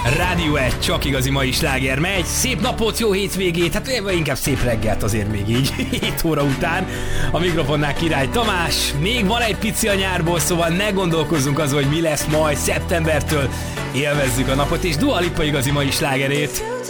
Rádió 1, csak igazi mai sláger megy. Szép napot, jó hétvégét, hát inkább szép reggelt azért még így 7 óra után. A mikrofonnál Király Tamás, még van egy pici a nyárból, szóval ne gondolkozzunk azon, hogy mi lesz majd szeptembertől. Élvezzük a napot, és Dua Lipa igazi mai slágerét.